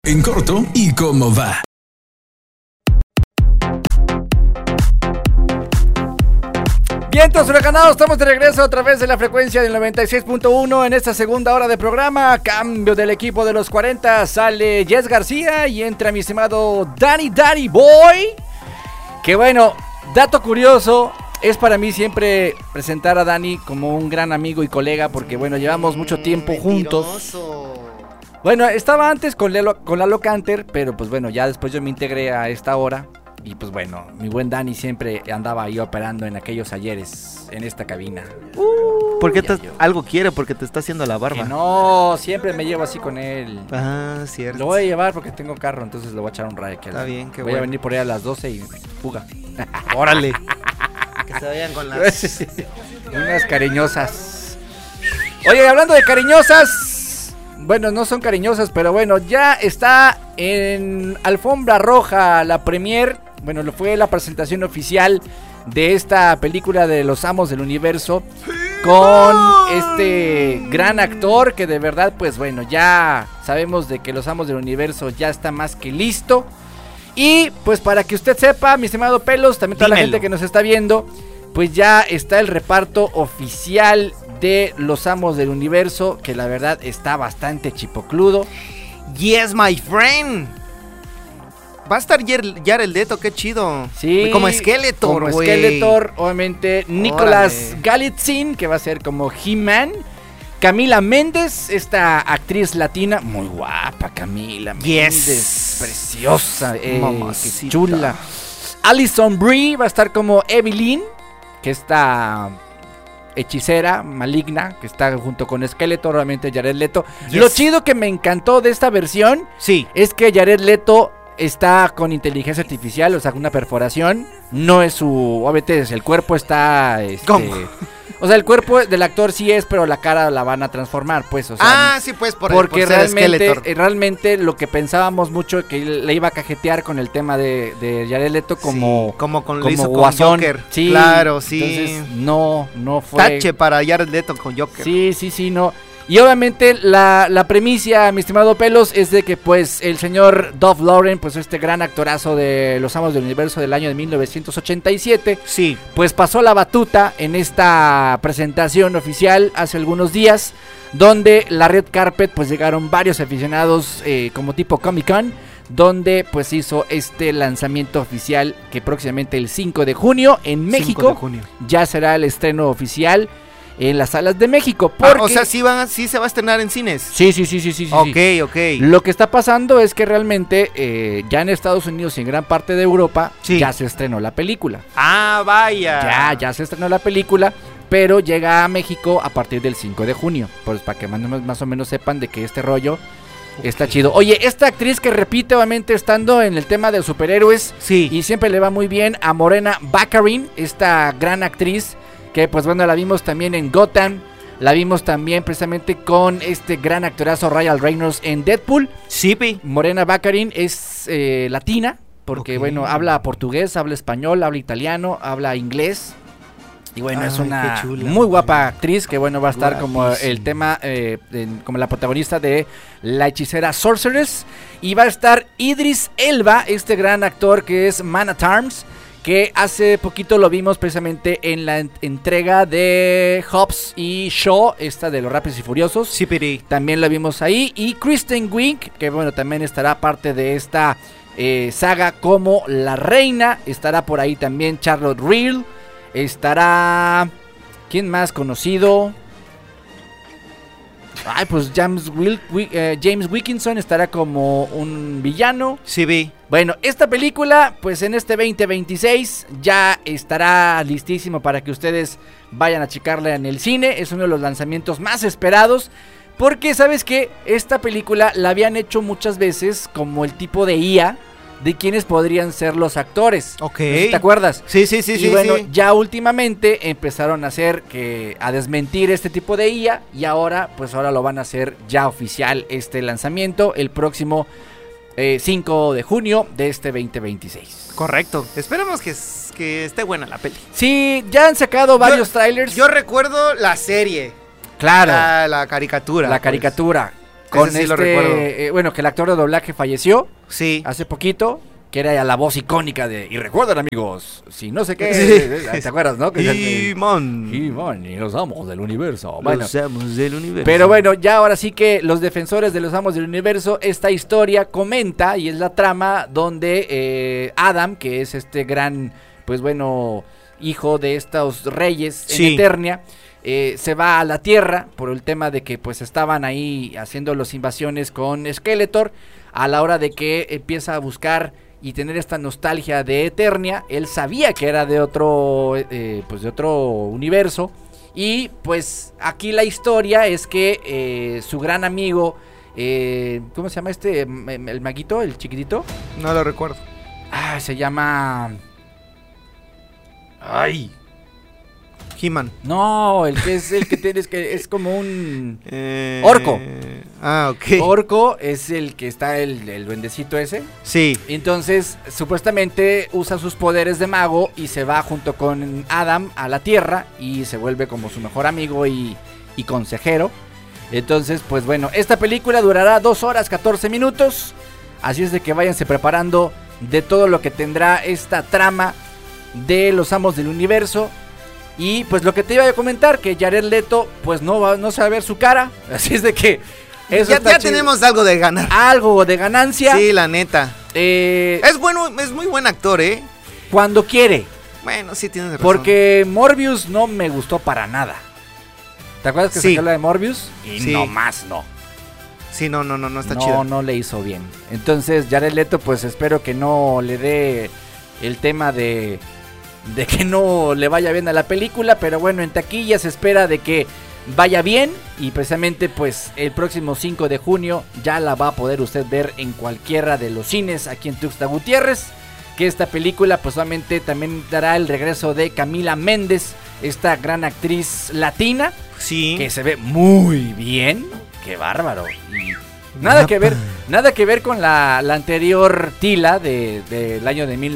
En corto y cómo va. Vientos huracanados, estamos de regreso a través de la frecuencia del 96.1 en esta segunda hora de programa. Cambio del equipo de los 40, sale Jess García y entra mi estimado Danny Boy. Que bueno, dato curioso, es para mí siempre presentar a Danny como un gran amigo y colega porque bueno, llevamos mucho tiempo juntos. Bueno, estaba antes con Lalo Canter, pero pues bueno, ya después yo me integré a esta hora. Y pues bueno, mi buen Danny siempre andaba ahí operando en aquellos ayeres, en esta cabina. ¿Por qué algo quiere? Porque te está haciendo la barba. Que no, siempre me llevo así con él. Ah, cierto. Lo voy a llevar porque tengo carro, entonces le voy a echar un rayo. Está bien, qué voy bueno. a venir por ahí a las 12 y fuga. Órale. Que se vayan con las... Unas cariñosas. Oye, hablando de cariñosas... Bueno, no son cariñosas, pero bueno, ya está en alfombra roja la premier. Bueno, fue la presentación oficial de esta película de Los Amos del Universo con este gran actor que de verdad, pues bueno, ya sabemos de que Los Amos del Universo ya está más que listo. Y pues para que usted sepa, mi estimado Pelos, también toda la gente que nos está viendo, pues ya está el reparto oficial de Los Amos del Universo, que la verdad está bastante chipocludo. Yes, my friend. Va a estar Jared Leto, qué chido. Sí. Como Skeletor, Como güey. Skeletor, obviamente. Nicholas Galitzin, que va a ser como He-Man. Camila Méndez, esta actriz latina. Muy guapa, Camila Méndez. Preciosa. Qué chula. Alison Brie va a estar como Evelyn, que está... hechicera maligna que está junto con Skeletor, obviamente Jared Leto. Yes. Lo chido que me encantó de esta versión es que Jared Leto está con inteligencia artificial, o sea, una perforación. No es su... obviamente el cuerpo está... ¿Cómo? O sea, el cuerpo del actor sí es, pero la cara la van a transformar, pues, o sea... sí, pues, porque por realmente lo que pensábamos mucho que le iba a cajetear con el tema de Jared Leto como... Sí, como lo hizo Guasón. Con Joker. Sí, claro, sí. Entonces, no fue... Tache para Jared Leto con Joker. Sí, no... Y obviamente la premisa, mi estimado Pelos, es de que pues el señor Dolph Lundgren, pues este gran actorazo de Los Amos del Universo del año de 1987, pues pasó la batuta en esta presentación oficial hace algunos días, donde la red carpet pues llegaron varios aficionados como tipo Comic Con, donde pues hizo este lanzamiento oficial que próximamente el 5 de junio en México ya será el estreno oficial en las salas de México. Porque... o sea, sí se va a estrenar en cines. Sí. Ok. Lo que está pasando es que realmente ya en Estados Unidos y en gran parte de Europa ya se estrenó la película. Ah, vaya. Ya se estrenó la película, pero llega a México a partir del 5 de junio. Pues para que más o menos sepan de que este rollo está chido. Oye, esta actriz que repite obviamente estando en el tema de superhéroes y siempre le va muy bien a Morena Baccarin, esta gran actriz que pues bueno, la vimos también en Gotham, la vimos también precisamente con este gran actorazo Ryan Reynolds en Deadpool. Sí, Morena Baccarin es latina, porque bueno, habla portugués, habla español, habla italiano, habla inglés. Y bueno, es una muy guapa actriz que bueno, va a estar como el tema, como la protagonista de La Hechicera Sorceress. Y va a estar Idris Elba, este gran actor que es Man at Arms, que hace poquito lo vimos precisamente en la entrega de Hobbs y Shaw, esta de los Rápidos y Furiosos. Sí, Piri. También la vimos ahí. Y Kristen Wiig, que bueno, también estará parte de esta saga como la reina. Estará por ahí también Charlotte Reel. Estará... ¿quién más conocido? Ay, pues James Wilkinson estará como un villano. Sí, vi. Bueno, esta película, pues en este 2026 ya estará listísimo para que ustedes vayan a checarla en el cine. Es uno de los lanzamientos más esperados. Porque, ¿sabes qué? Esta película la habían hecho muchas veces como el tipo de IA de quienes podrían ser los actores. Ok. ¿No sé si te acuerdas? Sí. Y bueno, ya últimamente empezaron a desmentir este tipo de IA. Y ahora lo van a hacer ya oficial este lanzamiento el próximo 5 de junio de este 2026. Correcto. Esperemos que esté buena la peli. Sí, ya han sacado varios trailers. Yo recuerdo la serie. Claro. La caricatura. La caricatura. Con ese sí lo recuerdo. bueno, que el actor de doblaje falleció Sí. hace poquito, que era la voz icónica de... Y recuerden, amigos, si no sé qué... Sí. ¿Te acuerdas, no? He-Man. He-Man y los amos del universo. Bueno, Los amos del universo. pero bueno, ya ahora sí que los defensores de los amos del universo, esta historia comenta, y es la trama donde Adam, que es este gran, pues bueno, hijo de estos reyes en Sí. Eternia, se va a la Tierra por el tema de que pues estaban ahí haciendo las invasiones con Skeletor. A la hora de que empieza a buscar y tener esta nostalgia de Eternia, él sabía que era de otro, pues de otro universo. Y pues aquí la historia es que su gran amigo, ¿cómo se llama este? El maguito, el chiquitito. No lo recuerdo. Se llama... Ay. He-Man. No, el que es el que tienes que es como un orco. Ok. Orco es el que está el duendecito ese. Sí. Entonces, supuestamente usa sus poderes de mago y se va junto con Adam a la Tierra y se vuelve como su mejor amigo y consejero. Entonces, pues bueno, esta película durará 2 horas 14 minutos. Así es de que váyanse preparando de todo lo que tendrá esta trama de los amos del universo. Y pues lo que te iba a comentar, que Jared Leto pues no se va a ver su cara. Así es de que eso Ya está chido. tenemos algo de ganar. Algo de ganancia. Sí, la neta. Es bueno, es muy buen actor, ¿eh? cuando quiere. Bueno, sí tienes razón. Porque Morbius no me gustó para nada. ¿Te acuerdas que Sí. sacó la de Morbius? Y Sí. nomás no. Sí, no está chido. No le hizo bien. Entonces Jared Leto pues espero que no le dé el tema de que no le vaya bien a la película. Pero bueno, en taquilla se espera de que vaya bien. Y precisamente pues el próximo 5 de junio ya la va a poder usted ver en cualquiera de los cines aquí en Tuxtla Gutiérrez. Que esta película pues obviamente también dará el regreso de Camila Méndez, esta gran actriz latina. Sí. Que se ve muy bien. Qué bárbaro. Y nada que ver con la anterior Tila del año de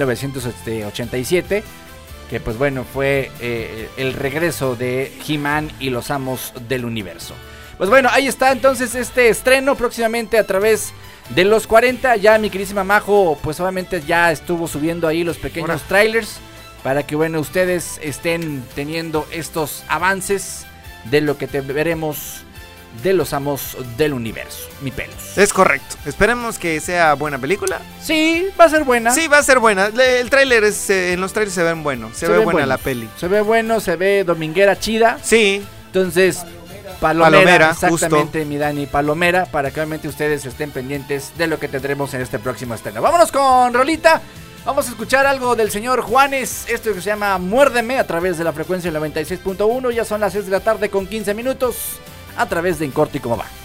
1987. Que pues bueno, fue el regreso de He-Man y los amos del universo. Pues bueno, ahí está entonces este estreno próximamente a través de los 40. Ya mi queridísima Majo pues obviamente ya estuvo subiendo ahí los pequeños trailers. Para que bueno, ustedes estén teniendo estos avances de lo que veremos de los amos del universo, mi pelos. Es correcto. Esperemos que sea buena película. Sí, va a ser buena. Sí, va a ser buena. El tráiler en los trailers se ven buenos. Se ve ven buena buenos. la peli. Se ve bueno, se ve dominguera chida. Sí. Entonces, Palomera, exactamente, justo. mi Dani, Palomera, para que obviamente ustedes estén pendientes de lo que tendremos en este próximo estreno. Vámonos con rolita. Vamos a escuchar algo del señor Juanes, esto que se llama Muérdeme a través de la frecuencia 96.1. Ya son las 6 de la tarde con 15 minutos a través de En Corto y Cómo Va.